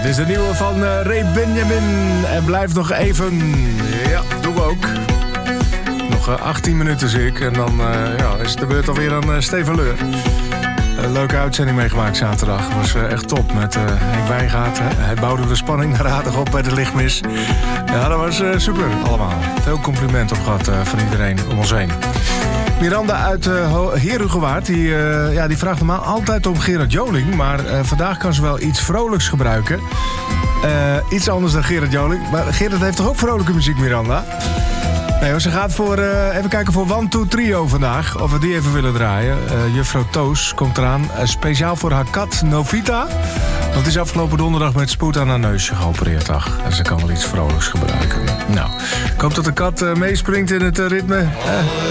is de nieuwe van Ray Benjamin. En blijf nog even. Ja, doen we ook. Nog 18 minuten zie ik. En dan is de beurt alweer aan Steven Leur. Leuke uitzending meegemaakt zaterdag. Was echt top met Henk Wijngaard. Hij bouwde de spanning naar aardig op bij de lichtmis. Ja, dat was super allemaal. Veel compliment op gehad van iedereen om ons heen. Miranda uit Herugewaard, die vraagt normaal altijd om Gerard Joling. Maar vandaag kan ze wel iets vrolijks gebruiken. Iets anders dan Gerard Joling. Maar Gerard heeft toch ook vrolijke muziek, Miranda? Nee, ze gaat voor, even kijken voor 1, 2, Trio vandaag. Of we die even willen draaien. Juffrouw Toos komt eraan. Speciaal voor haar kat Novita. Want die is afgelopen donderdag met spoed aan haar neusje geopereerd. En ze kan wel iets vrolijks gebruiken. Nou, ik hoop dat de kat meespringt in het ritme.